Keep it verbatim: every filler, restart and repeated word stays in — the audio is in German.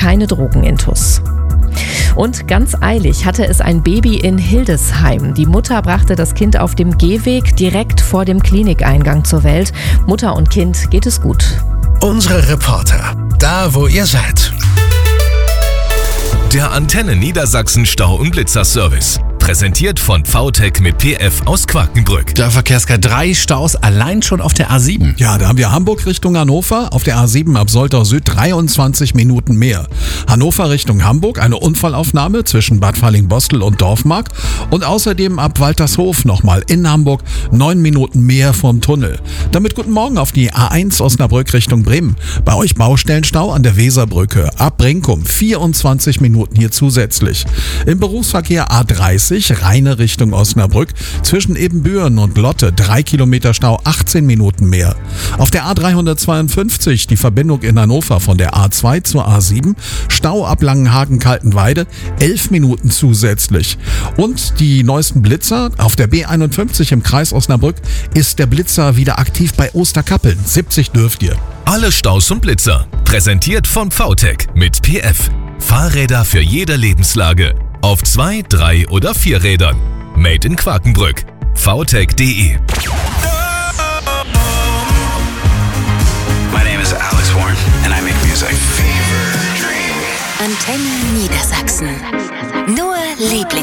keine Drogenintus. Und ganz eilig hatte es ein Baby in Hildesheim. Die Mutter brachte das Kind auf dem Gehweg direkt vor dem Klinikeingang zur Welt. Mutter und Kind geht es gut. Unsere Reporter, da wo ihr seid. Der Antenne Niedersachsen Stau- und Blitzerservice. Präsentiert von V T E C mit P F aus Quakenbrück. Der Verkehrsguide, drei Staus allein schon auf der A sieben. Ja, da haben wir Hamburg Richtung Hannover, auf der A sieben ab Soltau Süd dreiundzwanzig Minuten mehr. Hannover Richtung Hamburg, eine Unfallaufnahme zwischen Bad Falling-Bostel und Dorfmark. Und außerdem ab Waltershof nochmal in Hamburg neun Minuten mehr vom Tunnel. Damit guten Morgen auf die A eins Osnabrück Richtung Bremen. Bei euch Baustellenstau an der Weserbrücke. Ab Brinkum vierundzwanzig Minuten hier zusätzlich. Im Berufsverkehr A dreißig Rheine Richtung Osnabrück. Zwischen Ebenbüren und Lotte drei Kilometer Stau, achtzehn Minuten mehr. Auf der A dreihundertzweiundfünfzig die Verbindung in Hannover von der A zwei zur A sieben. Stau ab Langenhagen-Kaltenweide, elf Minuten zusätzlich. Und die neuesten Blitzer auf der B einundfünfzig im Kreis Osnabrück ist der Blitzer wieder aktiv bei Osterkappeln. siebzig dürft ihr. Alle Staus und Blitzer. Präsentiert von V T E C mit P F. Fahrräder für jede Lebenslage. Auf zwei, drei oder vier Rädern. Made in Quakenbrück. v t e c punkt d e. My name is Alex Warren and I make music. Antenne Niedersachsen. Nur Liebling.